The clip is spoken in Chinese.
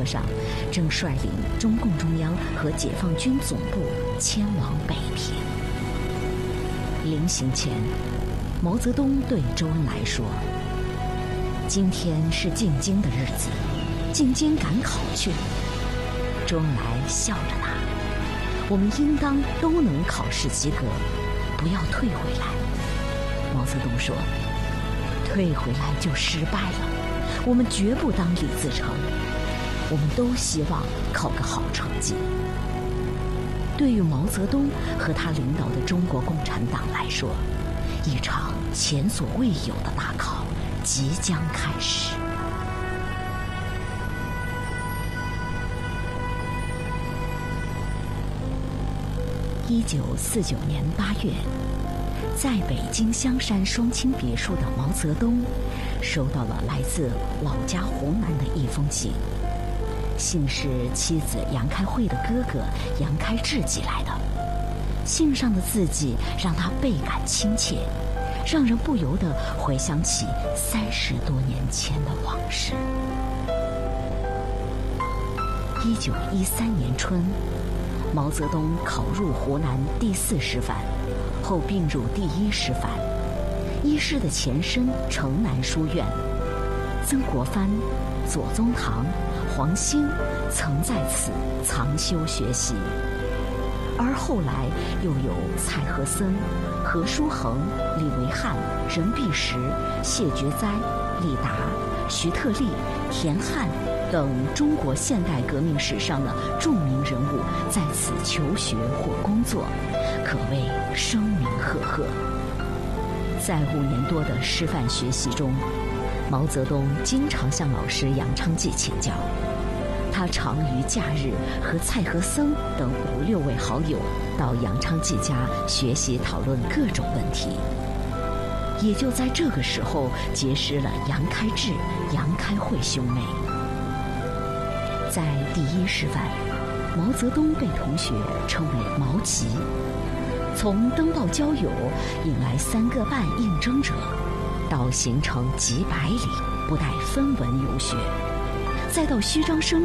上，正率领中共中央和解放军总部前往北平。临行前，毛泽东对周恩来说：“今天是进京的日子，进京赶考去。”周恩来笑着答：“我们应当都能考试及格，不要退回来。”毛泽东说：“退回来就失败了，我们绝不当李自成，我们都希望考个好成绩。”对于毛泽东和他领导的中国共产党来说，一场前所未有的大考即将开始。1949年8月，在北京香山双清别墅的毛泽东收到了来自老家湖南的一封信，信是妻子杨开慧的哥哥杨开智寄来的。信上的字迹让他倍感亲切，让人不由得回想起30多年前的往事。1913年春，毛泽东考入湖南第4师范，后并入第1师范。一师的前身城南书院，曾国藩、左宗棠、黄兴曾在此藏修学习，而后来又有蔡和森、何叔衡、李维汉、任弼时、谢觉哉、李达、徐特立、田汉等中国现代革命史上的著名人物在此求学或工作，可谓声名赫赫。在5年多的师范学习中，毛泽东经常向老师杨昌济请教，他常于假日和蔡和森等5、6位好友到杨昌济家学习讨论各种问题。也就在这个时候结识了杨开智、杨开慧兄妹。在第1师范，毛泽东被同学称为毛吉，从登报交友引来3个半应征者，到形成几百里不带分文游学，再到虚张声